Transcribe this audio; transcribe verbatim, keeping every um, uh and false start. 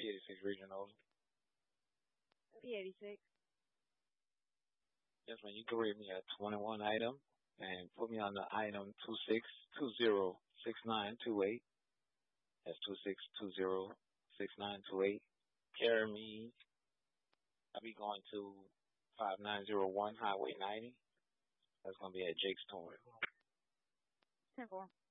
P eighty-six regional. P eighty-six. Yes, man. You can rate me a twenty-one item and put me on the item two six two zero six nine two eight. That's two six two zero six nine two eight. Carry me. I'll be going to five nine zero one Highway ninety. That's gonna be at Jake's Towing. ten four.